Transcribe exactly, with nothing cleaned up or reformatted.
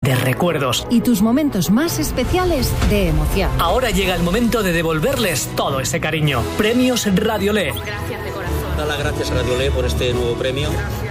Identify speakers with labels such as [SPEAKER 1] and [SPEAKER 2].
[SPEAKER 1] de recuerdos.
[SPEAKER 2] Y tus momentos más especiales de emoción.
[SPEAKER 1] Ahora llega el momento de devolverles todo ese cariño. Premios Radiolé.
[SPEAKER 3] Gracias de corazón.
[SPEAKER 4] Dar las gracias a Radiolé por este nuevo premio.
[SPEAKER 3] Gracias.